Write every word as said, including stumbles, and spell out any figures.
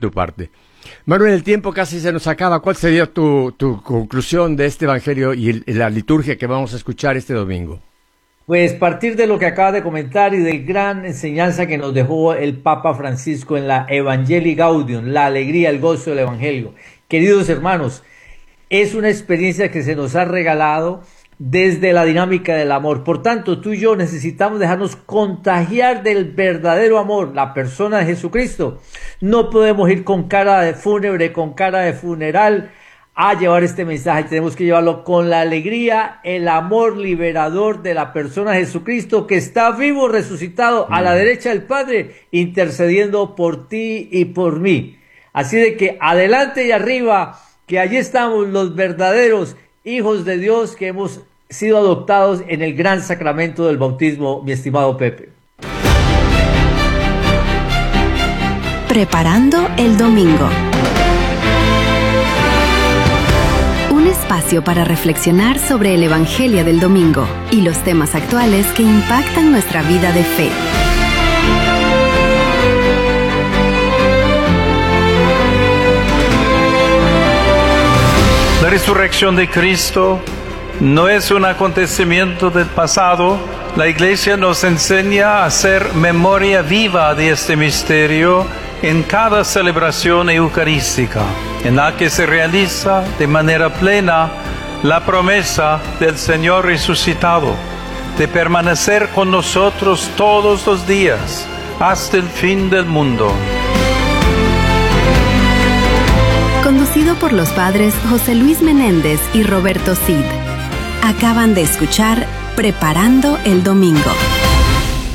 tu parte. Manuel, el tiempo casi se nos acaba. ¿Cuál sería tu, tu conclusión de este evangelio y, el, y la liturgia que vamos a escuchar este domingo? Pues partir de lo que acabas de comentar y de gran enseñanza que nos dejó el Papa Francisco en la Evangelii Gaudium, la alegría, el gozo del Evangelio. Queridos hermanos, es una experiencia que se nos ha regalado desde la dinámica del amor. Por tanto, tú y yo necesitamos dejarnos contagiar del verdadero amor, la persona de Jesucristo. No podemos ir con cara de fúnebre, con cara de funeral a llevar este mensaje. Tenemos que llevarlo con la alegría, el amor liberador de la persona de Jesucristo, que está vivo, resucitado a la derecha del Padre, intercediendo por ti y por mí. Así de que adelante y arriba, que allí estamos los verdaderos hijos de Dios que hemos sido adoptados en el gran sacramento del bautismo, mi estimado Pepe. Preparando el domingo. Un espacio para reflexionar sobre el Evangelio del domingo y los temas actuales que impactan nuestra vida de fe. La resurrección de Cristo no es un acontecimiento del pasado. La Iglesia nos enseña a hacer memoria viva de este misterio en cada celebración eucarística, en la que se realiza de manera plena la promesa del Señor resucitado, de permanecer con nosotros todos los días, hasta el fin del mundo. Conducido por los padres José Luis Menéndez y Roberto Cid. Acaban de escuchar Preparando el Domingo.